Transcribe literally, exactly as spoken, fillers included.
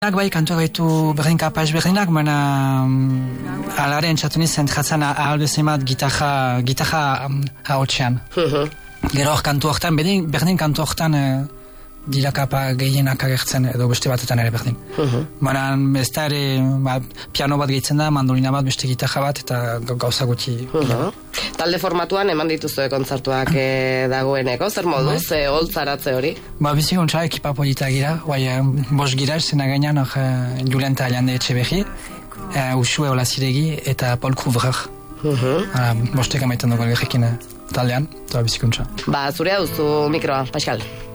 Bai, kantua gaitu berdin kapaz berdinak, baina alaren txatu nizen jatzen ahal bezemat gitarra, gitarra haotxean. Gero hor kantu hortan, berdin, berdin kantu hortan eh, dira kapa gehienak agertzen edo beste batetan ere berdin. Baina ez da ere ba, piano bat gehitzen da, mandolina bat, beste gitarra bat eta gauza gutxi. Talde formatuan eman dituzue kontzertuak eh, dagoeneko, zer moduz, eh, holtzaratze hori? Ba, bizikuntza ekipa polita gira, guai, eh, bos gira, zena gainean, hor, eh, Julen eta Alande Etxeberri, eh, Usue Olaziregi eta Paul Kruver. Uh-huh. Bostek amaiten dugu elgerrekin eh, taldean, eta bizikuntza. Ba, zurea duzu mikroa, Pascal.